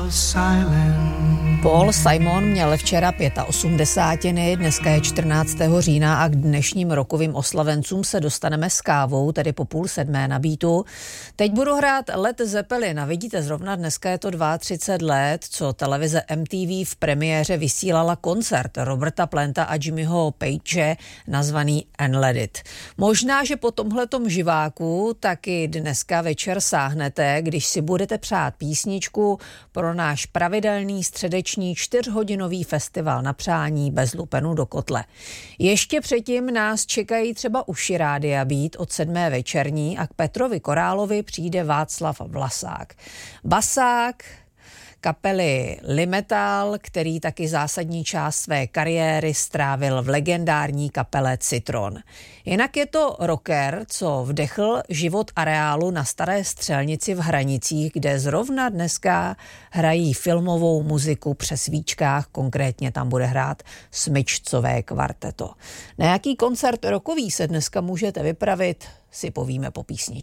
Paul Simon měl včera 85, dneska je 14. října a k dnešním rokovým oslavencům se dostaneme s kávou, tedy po 6:30 na Beatu. Teď budu hrát Led Zeppelin a vidíte, zrovna dneska je to 32 let, co televize MTV v premiéře vysílala koncert Roberta Planta a Jimmyho Page nazvaný Unleaded. Možná, že po tomhletom živáku taky dneska večer sáhnete, když si budete přát písničku pro náš pravidelný středeční 4hodinový festival na přání bez lupenu do kotle. Ještě předtím nás čekají třeba uši Rádia Beat od 7. večerní a k Petrovi Korálovi přijde Václav Vlasák. Basák kapely Limetal, který taky zásadní část své kariéry strávil v legendární kapele Citron. Jinak je to rocker, co vdechl život areálu na Staré Střelnici v Hranicích, kde zrovna dneska hrají filmovou muziku při svíčkách, konkrétně tam bude hrát Smyčcové kvarteto. Na jaký koncert rockový se dneska můžete vypravit, si povíme po písni.